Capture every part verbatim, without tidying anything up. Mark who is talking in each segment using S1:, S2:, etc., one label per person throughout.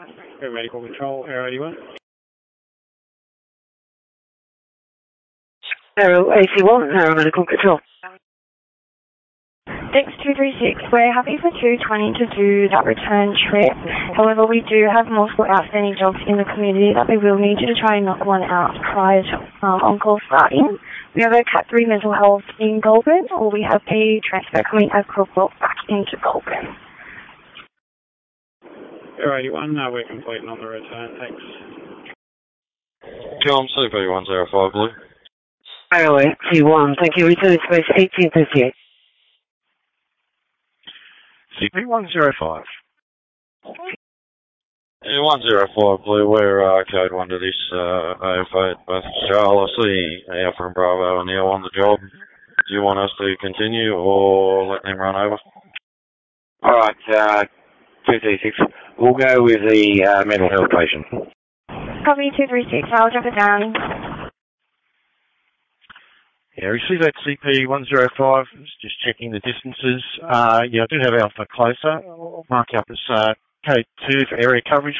S1: Air medical control, Air eighty-one.
S2: Aero eighty-one, Aero medical control.
S3: six two three six, we're happy for two twenty to do that return trip. However, we do have multiple outstanding jobs in the community that we will need you to try and knock one out prior to um, on-call starting. We have a Cat three mental health in Goulburn, or we have a transfer coming out of Crookbrook back into Goulburn.
S1: Air eighty-one, no, we're completing on the return, thanks.
S4: Tom, C P one zero five Blue.
S2: Aero eighty-one, thank you, return space eighteen thirty-eight.
S5: C P one zero five.
S4: Yeah, one zero five Blue, we're uh, code one to this uh, A F A at Bath Charles. I see Alpha and Bravo are now on the job. Do you want us to continue or let them run over?
S6: Alright, uh, two three six, we'll go with the uh, mental health patient.
S3: Copy two three six, I'll drop it down.
S5: Yeah, receive that C P one zero five, just checking the distances. Uh, yeah, I do have Alpha closer. I'll mark you up as uh, code two for area coverage.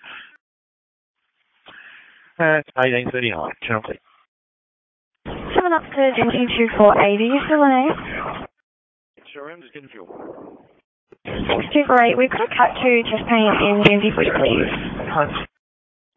S5: Uh, it's eighteen thirty-nine, currently.
S3: Seven up to Dempsey two four eighty, you still on eight?
S5: Sure, I'm just getting fuel.
S3: six two four eight, we've got a cut to chest pain in Dempsey, please.